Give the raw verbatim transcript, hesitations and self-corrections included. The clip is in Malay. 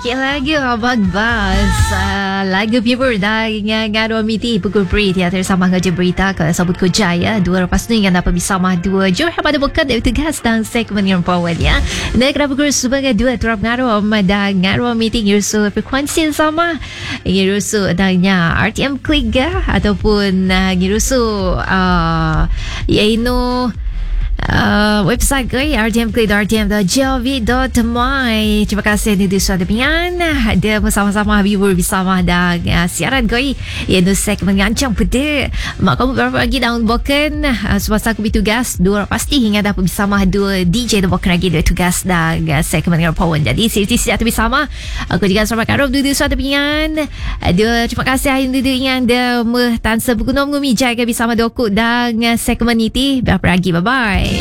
sikit lagi Abang Bas uh, lagu Pibur dari Ngaruh Miti Pukul Beri Teater Sama Ngaja Berita ke Sabut Kujaya dua lepas ni yang dapat bersama dua jur pada bukan dari tugas dan segmen yang power ya. Dan kenapa pukul sebagai dua terap ngaruh dan Ngaruh Miti Yurusu frekuensi sama Yurusu adanya R T M Klik ataupun uh, Yurusu uh, iaitu Uh, website gue r t m klik dot r t m dot gov dot my. Terima kasih di suatu pingan dia bersama-sama Habibur bersama dan uh, siaran gue iaitu segmen ngancang pede mak kamu berapa lagi daun boken uh, semasa aku bertugas dua pasti hingga dapat bersama dua D J dan boken lagi dua tugas dan uh, segmen yang power. Jadi sisi sejati bersama aku juga selamat karup di suatu pingan uh, dia terima kasih hari ini yang dia tansa berguna mengumijai bersama dokuk dan uh, segmen ini berapa lagi. Bye bye.